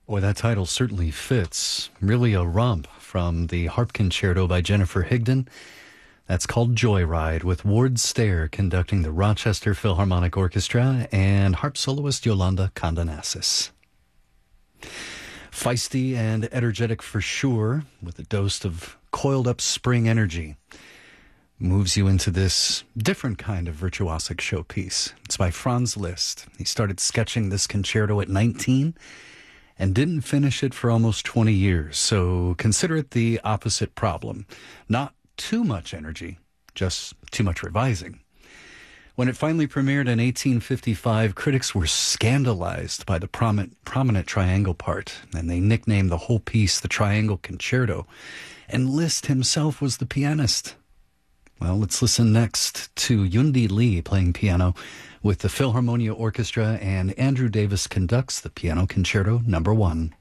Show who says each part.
Speaker 1: Boy, that title certainly fits. Really a romp from the harp concerto by Jennifer Higdon. That's called Joyride, with Ward Stair conducting the Rochester Philharmonic Orchestra and harp soloist Yolanda Condonassis. Feisty and energetic for sure, with a dose of coiled-up spring energy. Moves you into this different kind of virtuosic showpiece. It's by Franz Liszt. He started sketching this concerto at 19 and didn't finish it for almost 20 years, so consider it the opposite problem. Not too much energy, just too much revising. When it finally premiered in 1855, critics were scandalized by the prominent triangle part, and they nicknamed the whole piece the Triangle Concerto, and Liszt himself was the pianist. Well, let's listen next to Yundi Lee playing piano with the Philharmonia Orchestra, and Andrew Davis conducts the Piano Concerto No. 1.